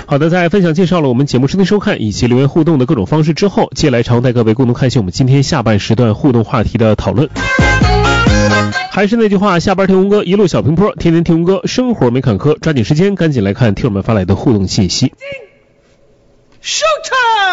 好的，在分享介绍了我们节目收听收看以及留言互动的各种方式之后，接下来常带各位共同看一下我们今天下半时段互动话题的讨论。还是那句话，下班听红歌，一路小平坡，天天听红歌，生活没坎坷，抓紧时间赶紧来看听友们发来的互动信息。